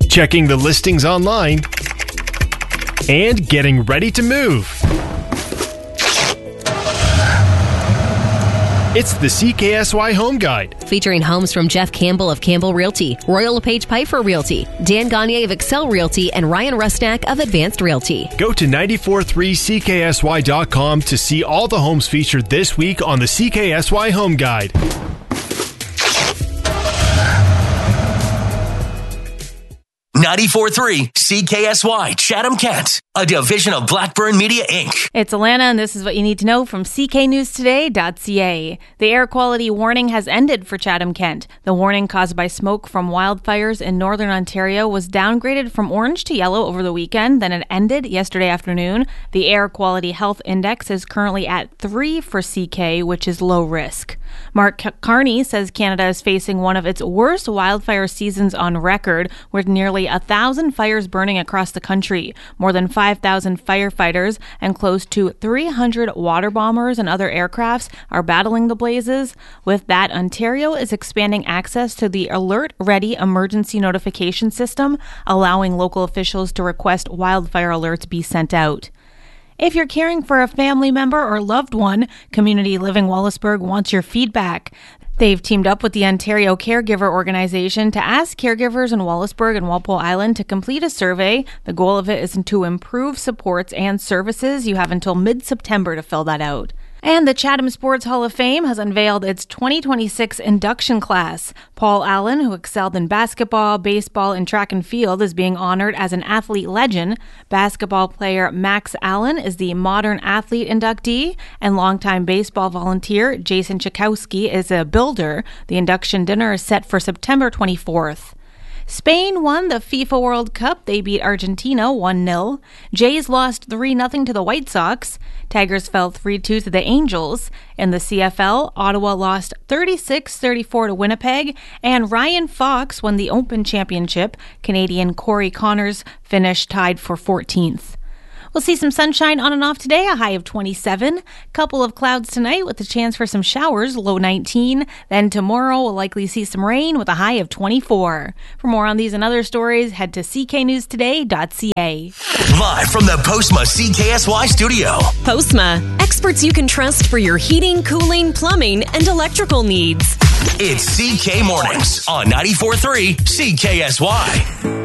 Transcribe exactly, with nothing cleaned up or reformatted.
checking the listings online, and getting ready to move. It's the C K S Y Home Guide. Featuring homes from Jeff Campbell of Campbell Realty, Royal LePage Piper Realty, Dan Gagne of Excel Realty, and Ryan Rusnak of Advanced Realty. Go to nine four three C K S Y dot com to see all the homes featured this week on the C K S Y Home Guide. ninety-four point three C K S Y Chatham-Kent, a division of Blackburn Media, Incorporated. It's Alana, and this is what you need to know from C K news today dot C A. The air quality warning has ended for Chatham-Kent. The warning caused by smoke from wildfires in northern Ontario was downgraded from orange to yellow over the weekend, then it ended yesterday afternoon. The Air Quality Health Index is currently at three for C K, which is low risk. Mark Carney says Canada is facing one of its worst wildfire seasons on record, with nearly a thousand fires burning across the country. More than five thousand firefighters and close to three hundred water bombers and other aircrafts are battling the blazes. With that, Ontario is expanding access to the Alert Ready emergency notification system, allowing local officials to request wildfire alerts be sent out. If you're caring for a family member or loved one, Community Living Wallaceburg wants your feedback. They've teamed up with the Ontario Caregiver Organization to ask caregivers in Wallaceburg and Walpole Island to complete a survey. The goal of it is to improve supports and services. You have until mid-September to fill that out. And the Chatham Sports Hall of Fame has unveiled its twenty twenty-six induction class. Paul Allen, who excelled in basketball, baseball, and track and field, is being honored as an athlete legend. Basketball player Max Allen is the modern athlete inductee, and longtime baseball volunteer Jason Chakowski is a builder. The induction dinner is set for September twenty-fourth. Spain won the FIFA World Cup. They beat Argentina one nil. Jays lost three nothing to the White Sox. Tigers fell three two to the Angels. In the C F L, Ottawa lost thirty-six thirty-four to Winnipeg. And Ryan Fox won the Open Championship. Canadian Corey Connors finished tied for fourteenth. We'll see some sunshine on and off today, a high of twenty-seven. Couple of clouds tonight with a chance for some showers, low nineteen. Then tomorrow we'll likely see some rain with a high of twenty-four. For more on these and other stories, head to C K news today dot C A. Live from the Postma C K S Y studio. Postma, experts you can trust for your heating, cooling, plumbing, and electrical needs. It's C K Mornings on ninety-four point three C K S Y.